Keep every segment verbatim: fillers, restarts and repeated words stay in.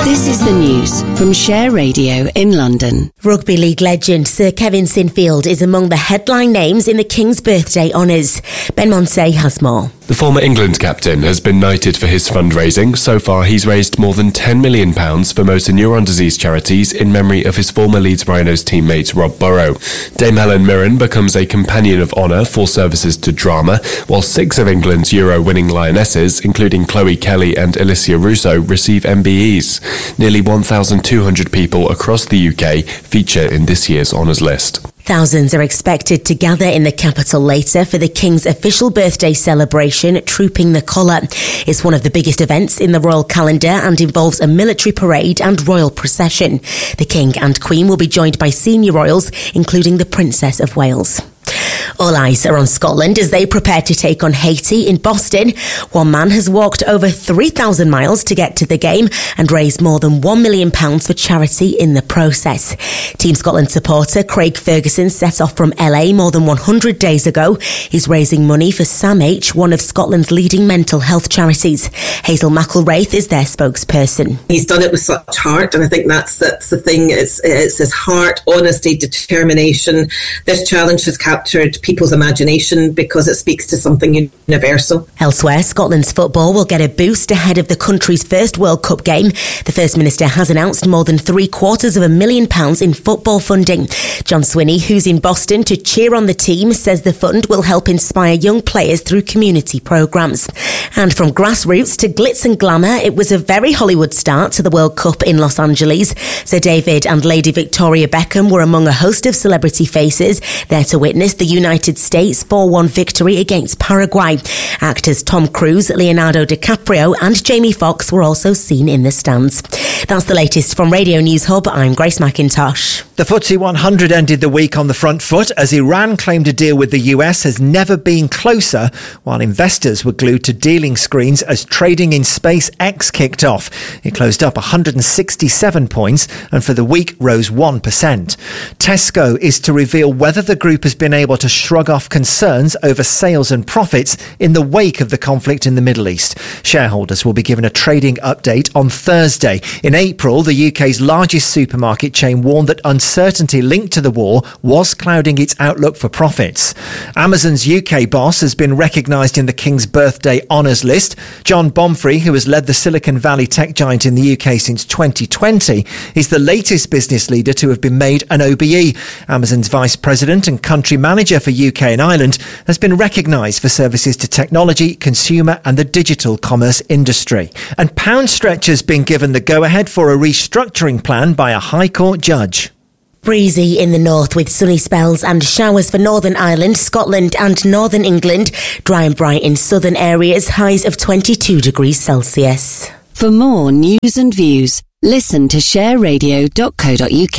This is the news from Share Radio in London. Rugby league legend Sir Kevin Sinfield is among the headline names in the King's Birthday Honours. Ben Monsey has more. The former England captain has been knighted for his fundraising. So far, he's raised more than ten million pounds for motor neuron disease charities in memory of his former Leeds Rhinos teammate Rob Burrow. Dame Helen Mirren becomes a Companion of Honour for services to drama, while six of England's Euro-winning Lionesses, including Chloe Kelly and Alicia Russo, receive M B Es. Nearly one thousand two hundred people across the U K feature in this year's honours list. Thousands are expected to gather in the capital later for the King's official birthday celebration, Trooping the Colour. It's one of the biggest events in the royal calendar and involves a military parade and royal procession. The King and Queen will be joined by senior royals, including the Princess of Wales. All eyes are on Scotland as they prepare to take on Haiti in Boston. One man has walked over three thousand miles to get to the game and raised more than one million pounds for charity in the process. Team Scotland supporter Craig Ferguson set off from L A more than one hundred days ago. He's raising money for Sam H, one of Scotland's leading mental health charities. Hazel McElwraith is their spokesperson. He's done it with such heart, and I think that's, that's the thing. It's, it's his heart, honesty, determination. This challenge has captured people's imagination because it speaks to something universal. Elsewhere, Scotland's football will get a boost ahead of the country's first World Cup game. The First Minister has announced more than three quarters of a million pounds in football funding. John Swinney, who's in Boston to cheer on the team, says the fund will help inspire young players through community programmes. And from grassroots to glitz and glamour, it was a very Hollywood start to the World Cup in Los Angeles. Sir David and Lady Victoria Beckham were among a host of celebrity faces there to witness the United States four one victory against Paraguay. Actors Tom Cruise, Leonardo DiCaprio and Jamie Foxx were also seen in the stands. That's the latest from Radio News Hub. I'm Grace McIntosh. The F T S E one hundred ended the week on the front foot as Iran claimed a deal with the U S has never been closer, while investors were glued to dealing screens as trading in SpaceX kicked off. It closed up one hundred sixty-seven points and for the week rose one percent. Tesco is to reveal whether the group has been able to shrug off concerns over sales and profits in the wake of the conflict in the Middle East. Shareholders will be given a trading update on Thursday. In April, the U K's largest supermarket chain warned that uncertainty linked to the war was clouding its outlook for profits. Amazon's U K boss has been recognised in the King's Birthday Honours list. John Bomfrey, who has led the Silicon Valley tech giant in the U K since twenty twenty, is the latest business leader to have been made an O B E. Amazon's vice president and country manager for U K and Ireland has been recognised for services to technology, consumer and the digital commerce industry. And Pound Stretch has been given the go-ahead for a restructuring plan by a High Court judge. Breezy in the north with sunny spells and showers for Northern Ireland, Scotland and Northern England. Dry and bright in southern areas, highs of twenty-two degrees Celsius. For more news and views, listen to share radio dot co dot uk.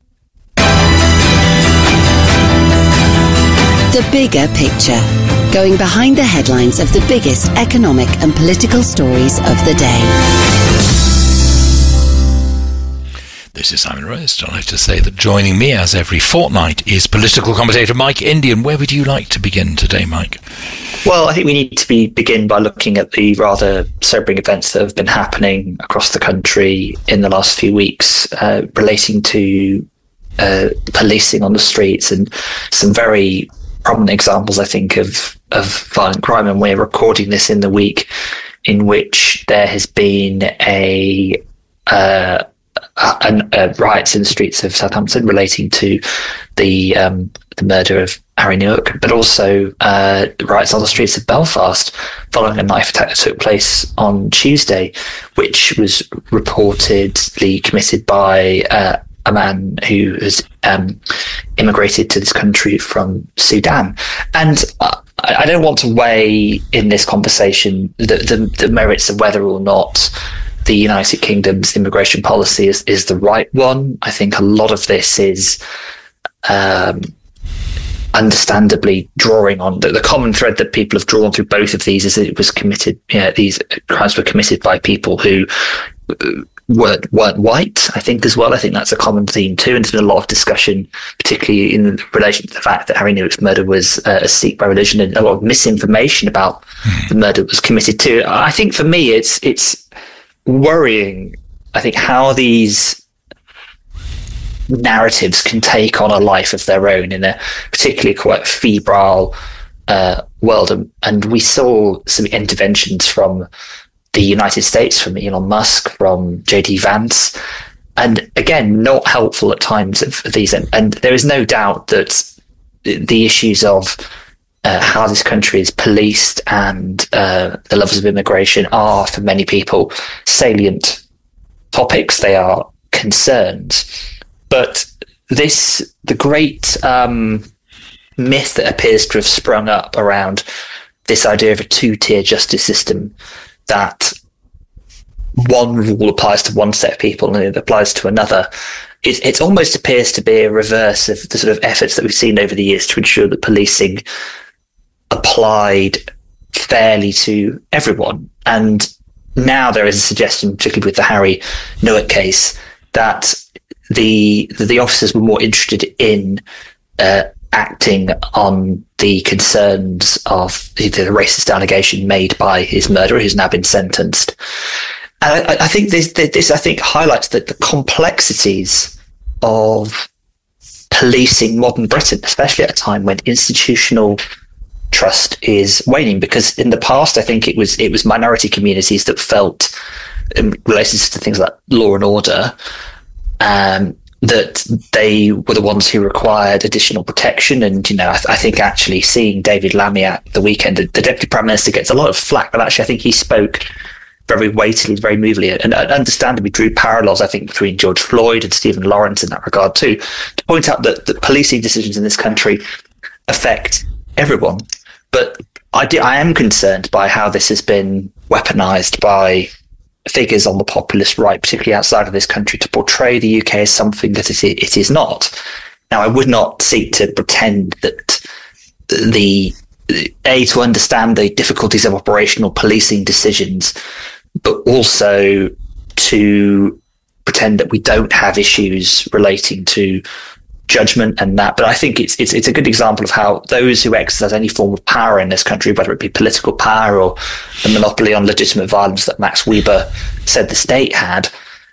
The bigger picture. Going behind the headlines of the biggest economic and political stories of the day. This is Simon Rose. I'd like to say that joining me as every fortnight is political commentator Mike Indian. Where would you like to begin today, Mike? Well, I think we need to be, begin by looking at the rather sobering events that have been happening across the country in the last few weeks uh, relating to uh, policing on the streets and some very prominent examples, I think, of, of violent crime. And we're recording this in the week in which there has been a... Uh, Uh, uh, riots in the streets of Southampton relating to the um, the murder of Harry Newark, but also uh, riots on the streets of Belfast following a knife attack that took place on Tuesday, which was reportedly committed by uh, a man who has um, immigrated to this country from Sudan. And uh, I don't want to weigh in this conversation the, the, the merits of whether or not the United Kingdom's immigration policy is, is the right one. I think a lot of this is um, understandably drawing on the, the common thread that people have drawn through both of these is that it was committed, you know, these crimes were committed by people who weren't, weren't white, I think, as well. I think that's a common theme too. And there's been a lot of discussion, particularly in relation to the fact that Harry Newark's murder was uh, a Sikh by religion, and a lot of misinformation about mm. the murder was committed to. I think for me, it's, it's, worrying I think how these narratives can take on a life of their own in a particularly quite febrile uh, world. And, and we saw some interventions from the United States, from Elon Musk, from J D Vance, and again, not helpful at times of these. And, and there is no doubt that the issues of uh, how this country is policed and uh, the levels of immigration are, for many people, salient topics. They are concerns. But this, the great um, myth that appears to have sprung up around this idea of a two-tier justice system, that one rule applies to one set of people and it applies to another, it, it almost appears to be a reverse of the sort of efforts that we've seen over the years to ensure that policing applied fairly to everyone. And now there is a suggestion, particularly with the Harry Nuet case, that the the officers were more interested in uh, acting on the concerns of the, the racist allegation made by his murderer, who's now been sentenced. And I, I think this, this, I think, highlights the, the complexities of policing modern Britain, especially at a time when institutional trust is waning. Because in the past, I think it was it was minority communities that felt, in relation to things like law and order, um, that they were the ones who required additional protection. And, you know, I, th- I think actually seeing David Lammy at the weekend, the, the Deputy Prime Minister gets a lot of flack, but actually I think he spoke very weightily, very movingly, and, and understandably drew parallels, I think, between George Floyd and Stephen Lawrence in that regard too, to point out that, that policing decisions in this country affect everyone. But I, do, I am concerned by how this has been weaponized by figures on the populist right, particularly outside of this country, to portray the U K as something that it, it is not. Now, I would not seek to pretend that the, A, to understand the difficulties of operational policing decisions, but also to pretend that we don't have issues relating to judgment and that. But I think it's it's it's a good example of how those who exercise any form of power in this country, whether it be political power or the monopoly on legitimate violence that Max Weber said the state had,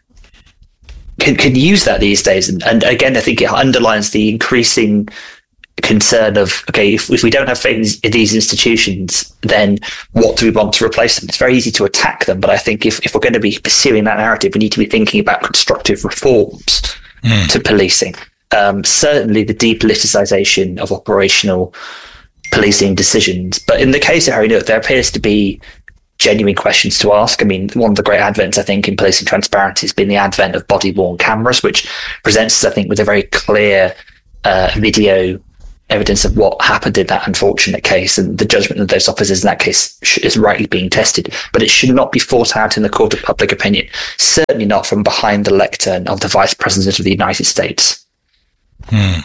can can use that these days. And, and again, I think it underlines the increasing concern of, okay, if, if we don't have faith in these institutions, then what do we want to replace them? It's very easy to attack them, but I think if, if we're going to be pursuing that narrative, we need to be thinking about constructive reforms mm. to policing. Um, certainly the depoliticization of operational policing decisions. But in the case of Harry Nuet, there appears to be genuine questions to ask. I mean, one of the great advents, I think, in policing transparency has been the advent of body-worn cameras, which presents us, I think, with a very clear uh, video evidence of what happened in that unfortunate case, and the judgment of those officers in that case is rightly being tested. But it should not be fought out in the court of public opinion, certainly not from behind the lectern of the Vice President of the United States. Hmm.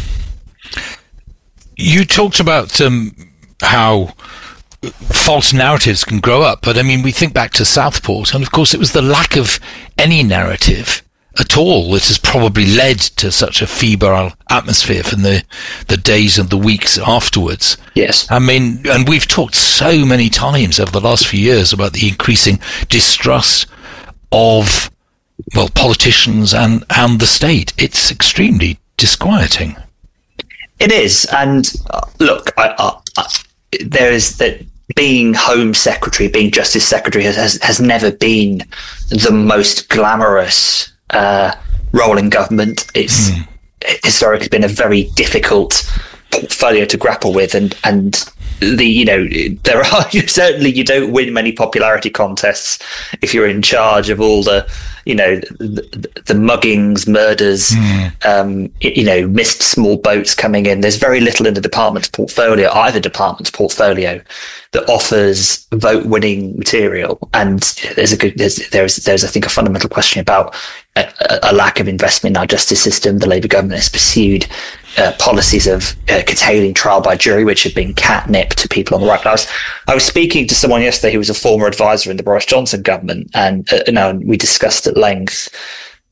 You talked about um, how false narratives can grow up, but I mean, we think back to Southport, and of course it was the lack of any narrative at all that has probably led to such a febrile atmosphere from the the days and the weeks afterwards. Yes. I mean, and we've talked so many times over the last few years about the increasing distrust of, well, politicians and, and the state. It's extremely disquieting. It is. And uh, look, I, I, I, there is that being Home Secretary, being Justice Secretary has, has, has never been the most glamorous Uh, role in government. It's mm. historically been a very difficult portfolio to grapple with, and and the you know there are certainly you don't win many popularity contests if you're in charge of all the you know the, the muggings, murders, mm. um, you know missed small boats coming in. There's very little in the department's portfolio, either department's portfolio, that offers vote-winning material. And there's a good there's there's there's I think a fundamental question about a, a lack of investment in our justice system. The Labour government has pursued uh, policies of uh, curtailing trial by jury, which have been catnip to people on the right. I was I was speaking to someone yesterday who was a former advisor in the Boris Johnson government, and uh, you know we discussed at length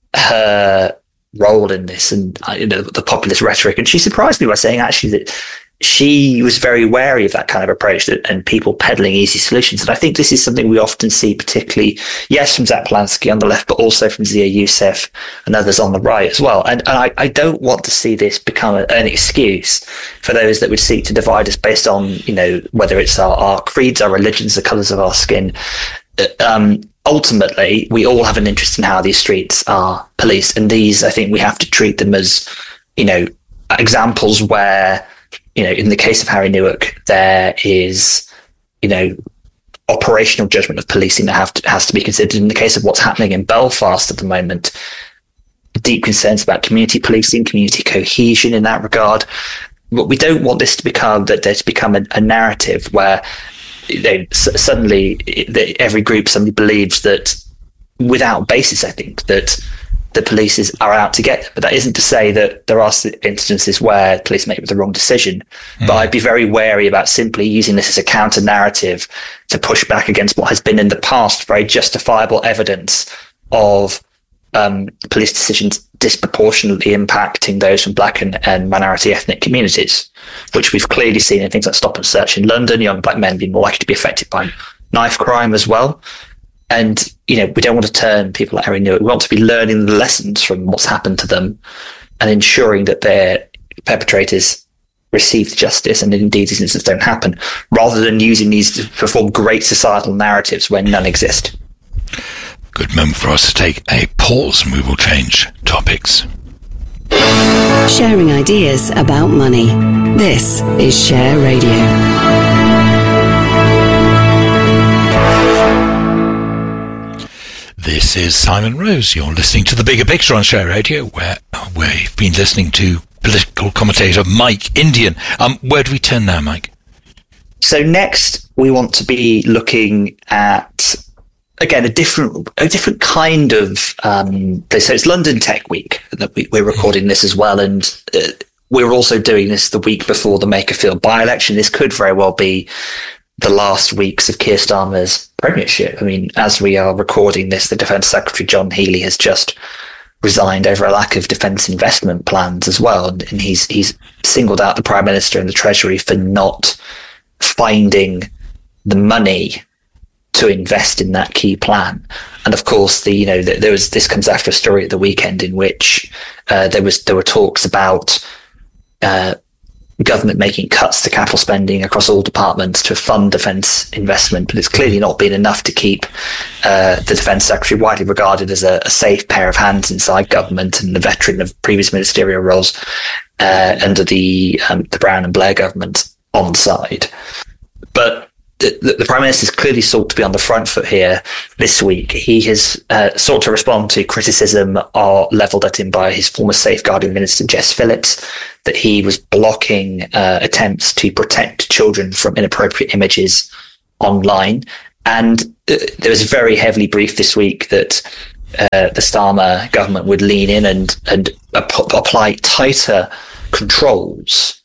her role in this and uh, you know the populist rhetoric. And she surprised me by saying actually that she was very wary of that kind of approach and people peddling easy solutions. And I think this is something we often see, particularly, yes, from Zach Polanski on the left, but also from Zia Youssef and others on the right as well. And, and I, I don't want to see this become a, an excuse for those that would seek to divide us based on, you know, whether it's our, our creeds, our religions, the colours of our skin. Um, ultimately, we all have an interest in how these streets are policed. And these, I think we have to treat them as, you know, examples where, you know, in the case of Harry Newark, there is, you know, operational judgment of policing that have to, has to be considered. In the case of what's happening in Belfast at the moment, deep concerns about community policing, community cohesion in that regard. But we don't want this to become that there's become a, a narrative where, you know, s- suddenly it, every group suddenly believes that, without basis, I think, that the police is, are out to get them. But that isn't to say that there are instances where police make the wrong decision. Mm. But I'd be very wary about simply using this as a counter narrative to push back against what has been in the past very justifiable evidence of um, police decisions disproportionately impacting those from black and, and minority ethnic communities, which we've clearly seen in things like Stop and Search in London, young black men being more likely to be affected by knife crime as well. And, you know, we don't want to turn people like Harry Newark. We want to be learning the lessons from what's happened to them and ensuring that their perpetrators receive justice and indeed these incidents don't happen, rather than using these to perform great societal narratives when none exist. Good moment for us to take a pause and we will change topics. Sharing ideas about money. This is Share Radio. This is Simon Rose. You're listening to The Bigger Picture on Share Radio, where we've been listening to political commentator Mike Indian. Um, where do we turn now, Mike? So next, we want to be looking at, again, a different a different kind of um, place. So it's London Tech Week that we, we're recording this as well, and uh, we're also doing this the week before the Makerfield by-election. This could very well be the last weeks of Keir Starmer's premiership. I mean, as we are recording this, the Defence Secretary John Healey has just resigned over a lack of defence investment plans as well, and, and he's he's singled out the Prime Minister and the Treasury for not finding the money to invest in that key plan. And of course, the you know the, there was this comes after a story at the weekend in which uh, there was there were talks about uh, government making cuts to capital spending across all departments to fund defence investment, but it's clearly not been enough to keep uh, the Defence Secretary, widely regarded as a, a safe pair of hands inside government and the veteran of previous ministerial roles uh, under the um, the Brown and Blair government, on side. But the, the Prime Minister has clearly sought to be on the front foot here this week. He has uh, sought to respond to criticism uh, levelled at him by his former safeguarding minister, Jess Phillips, that he was blocking uh, attempts to protect children from inappropriate images online. And uh, there was very heavily briefed this week that uh, the Starmer government would lean in and, and ap- apply tighter controls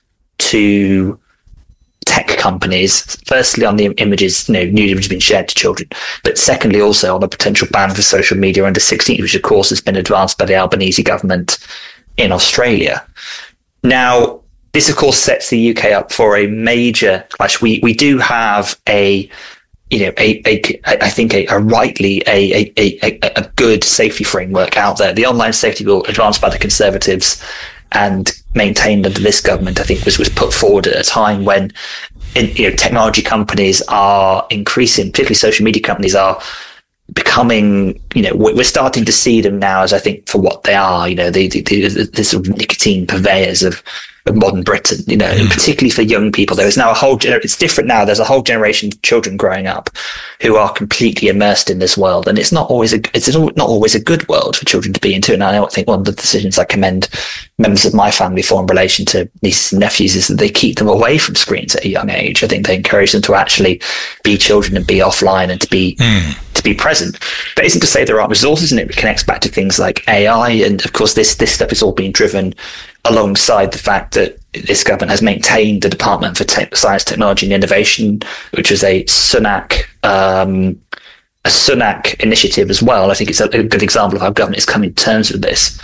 to tech companies, firstly on the images, you know, nude images being shared to children, but secondly also on a potential ban for social media under sixteen, which of course has been advanced by the Albanese government in Australia. Now, this of course sets the U K up for a major clash. We we do have a, you know, a, a I think a, a rightly a, a a a good safety framework out there. The online safety bill advanced by the Conservatives and maintained under this government, I think was, was put forward at a time when, in, you know, technology companies are increasing, particularly social media companies are becoming, you know, we're starting to see them now as, I think, for what they are, you know, the, the, the, the sort of nicotine purveyors of, of modern Britain, you know, and particularly for young people. There is now a whole, gener- it's different now. There's a whole generation of children growing up who are completely immersed in this world. And it's not always a, it's not always a good world for children to be into. And I don't think one of the decisions I commend members of my family for in relation to nieces and nephews is that they keep them away from screens at a young age. I think they encourage them to actually be children and be offline and to be, mm. to be present. But it isn't to say there aren't resources, and it connects back to things like A I. And of course, this, this stuff is all being driven alongside the fact that this government has maintained the Department for Te- Science, Technology and Innovation, which is a Sunak, um, a Sunak initiative as well. I think it's a, a good example of how government is coming to terms with this.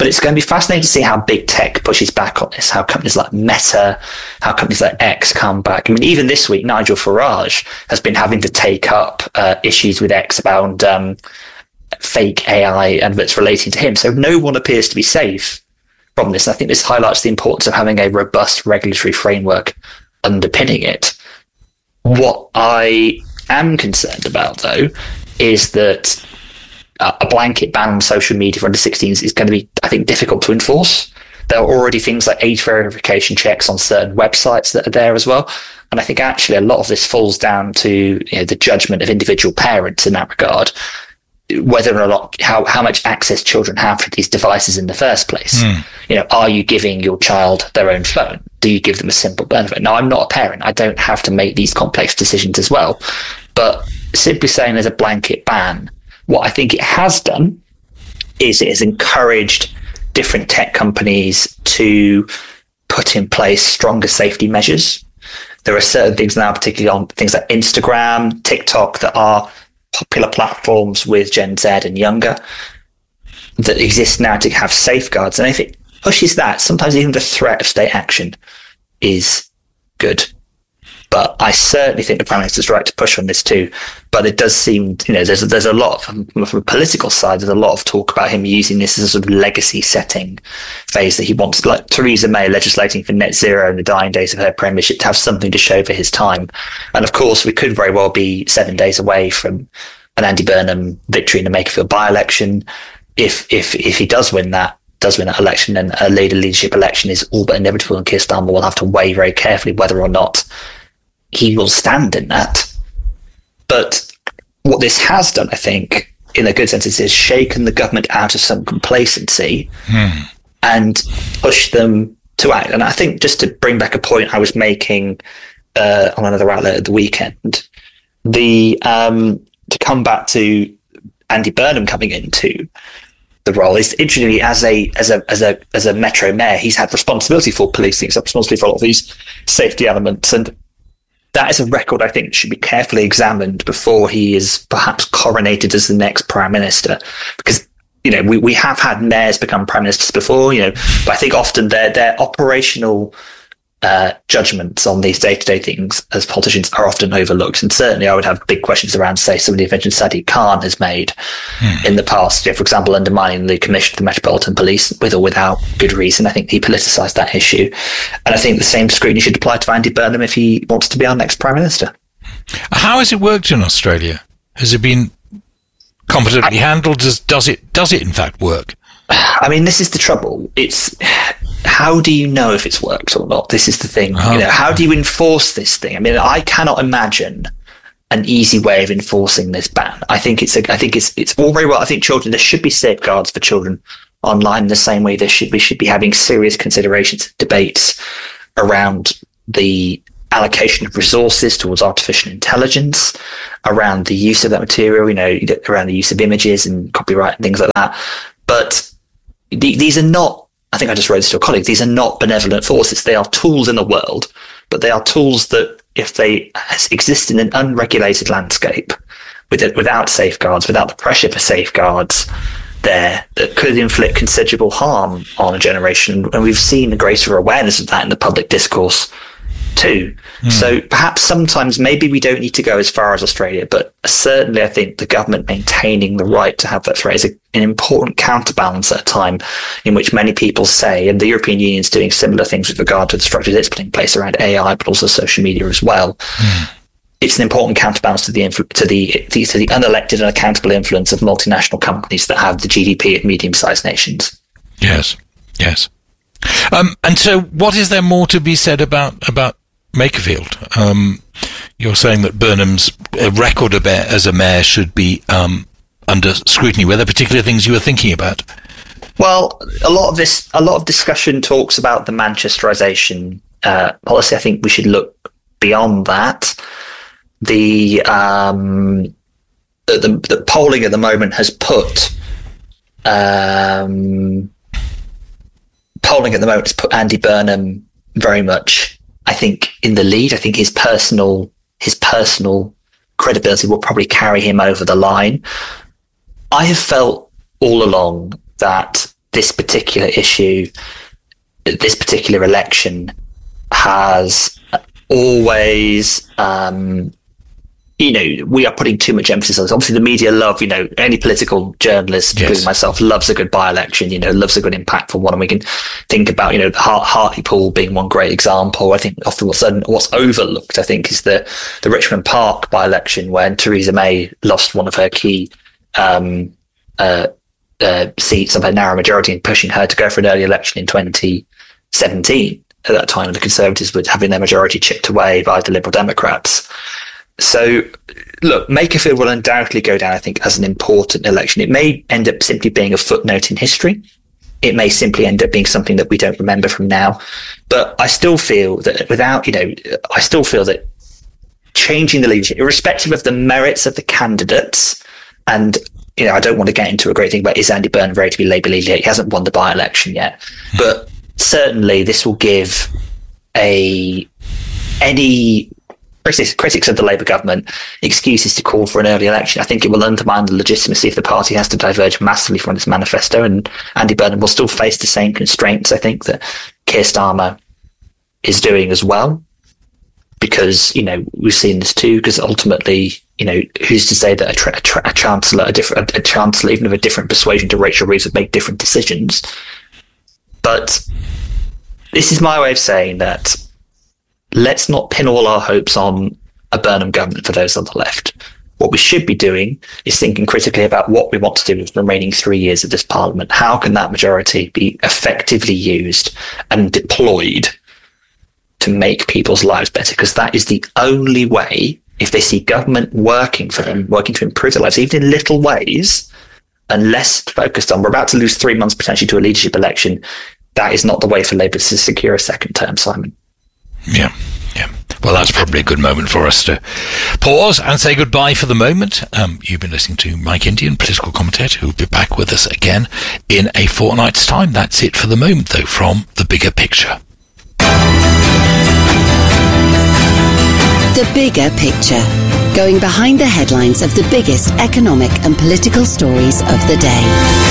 But it's going to be fascinating to see how big tech pushes back on this, how companies like Meta, how companies like X come back. I mean, even this week, Nigel Farage has been having to take up uh, issues with X about um, fake A I adverts relating to him. So no one appears to be safe from this. I think this highlights the importance of having a robust regulatory framework underpinning it. What I am concerned about, though, is that a blanket ban on social media for under sixteens is going to be, I think, difficult to enforce. There are already things like age verification checks on certain websites that are there as well. And I think actually a lot of this falls down to, you know, the judgment of individual parents in that regard, whether or not how, how much access children have to these devices in the first place. Mm. You know, are you giving your child their own phone? Do you give them a simple benefit? Now, I'm not a parent. I don't have to make these complex decisions as well. But simply saying there's a blanket ban, what I think it has done is it has encouraged different tech companies to put in place stronger safety measures. There are certain things now, particularly on things like Instagram, TikTok, that are popular platforms with Gen Z and younger, that exist now to have safeguards. And if it pushes that, sometimes even the threat of state action is good. But I certainly think the Prime Minister's right to push on this too. But it does seem, you know, there's there's a lot from, from a political side. There's a lot of talk about him using this as a sort of legacy setting phase that he wants, like Theresa May legislating for net zero in the dying days of her premiership, to have something to show for his time. And of course, we could very well be seven days away from an Andy Burnham victory in the Makerfield by-election. If if if he does win that, does win that election, then a Labour leadership election is all but inevitable, and Keir Starmer will have to weigh very carefully whether or not he will stand in that. But what this has done, I think, in a good sense, is shaken the government out of some complacency hmm. and pushed them to act. And I think, just to bring back a point I was making uh, on another outlet at the weekend, the um, to come back to Andy Burnham coming into the role is, interestingly, as a as a as a as a Metro mayor, he's had responsibility for policing, he's had responsibility for a lot of these safety elements, and that is a record I think should be carefully examined before he is perhaps coronated as the next Prime Minister. Because, you know, we, we have had mayors become Prime Ministers before, you know, but I think often their their operational uh, judgments on these day-to-day things as politicians are often overlooked. And certainly I would have big questions around, say, some of the inventions Sadiq Khan has made hmm. in the past. You know, for example, undermining the Commission for the Metropolitan Police with or without good reason. I think he politicised that issue. And I think the same scrutiny should apply to Andy Burnham if he wants to be our next Prime Minister. How has it worked in Australia? Has it been competently I, handled? Does, does it, does it in fact work? I mean, this is the trouble. It's, how do you know if it's worked or not? This is the thing. Oh. You know, how do you enforce this thing? I mean, I cannot imagine an easy way of enforcing this ban. I think it's a, I think it's it's all very well. I think children, there should be safeguards for children online in the same way there should we should be having serious considerations and debates around the allocation of resources towards artificial intelligence, around the use of that material, you know, around the use of images and copyright and things like that. But th- these are not, I think I just wrote this to a colleague, these are not benevolent forces. They are tools in the world, but they are tools that, if they exist in an unregulated landscape, with it, without safeguards, without the pressure for safeguards there, that could inflict considerable harm on a generation. And we've seen a greater awareness of that in the public discourse too. Mm. So perhaps sometimes maybe we don't need to go as far as Australia, but certainly I think the government maintaining the right to have that threat is a, an important counterbalance at a time in which many people say, and the European Union is doing similar things with regard to the structures it's putting in place around A I, but also social media as well. Mm. It's an important counterbalance to the, influ- to the to the unelected and accountable influence of multinational companies that have the G D P of medium-sized nations. Yes, yes. Um, and so, what is there more to be said about about Makerfield? Um, you're saying that Burnham's record as a mayor should be um, under scrutiny. Were there particular things you were thinking about? Well, a lot of this, a lot of discussion talks about the Manchesterisation uh, policy. I think we should look beyond that. The, um, the, the the polling at the moment has put um, polling at the moment has put Andy Burnham very much, I think, in the lead. I think his personal his personal credibility will probably carry him over the line. I have felt all along that this particular issue, this particular election has always, um, you know, we are putting too much emphasis on this. Obviously, the media love, you know, any political journalist, yes. including myself, loves a good by-election, you know, loves a good impactful one. And we can think about, you know, Hart- Hartlepool being one great example. I think often what's, what's overlooked, I think, is the, the Richmond Park by-election when Theresa May lost one of her key um, uh, uh, seats of a narrow majority and pushing her to go for an early election in twenty seventeen. At that time, the Conservatives were having their majority chipped away by the Liberal Democrats. So, look, Makerfield will undoubtedly go down, I think, as an important election. It may end up simply being a footnote in history. It may simply end up being something that we don't remember from now. But I still feel that without, you know, I still feel that changing the leadership, irrespective of the merits of the candidates, and, you know, I don't want to get into a great thing about is Andy Burnham ready to be Labour leader yet? He hasn't won the by-election yet. But certainly this will give a any... critics of the Labour government excuses to call for an early election. I think it will undermine the legitimacy if the party has to diverge massively from its manifesto, and Andy Burnham will still face the same constraints, I think, that Keir Starmer is doing as well. Because, you know, we've seen this too, because ultimately, you know, who's to say that a, tra- a, tra- a chancellor, a different, a, a chancellor, even of a different persuasion to Rachel Reeves, would make different decisions. But this is my way of saying that let's not pin all our hopes on a Burnham government for those on the left. What we should be doing is thinking critically about what we want to do with the remaining three years of this parliament. How can that majority be effectively used and deployed to make people's lives better? Because that is the only way, if they see government working for them, working to improve their lives, even in little ways, and less focused on, we're about to lose three months potentially to a leadership election. That is not the way for Labour to secure a second term, Simon. Yeah, yeah. Well, that's probably a good moment for us to pause and say goodbye for the moment. Um, you've been listening to Mike Indian, political commentator, who will be back with us again in a fortnight's time. That's it for the moment, though, from The Bigger Picture. The Bigger Picture. Going behind the headlines of the biggest economic and political stories of the day.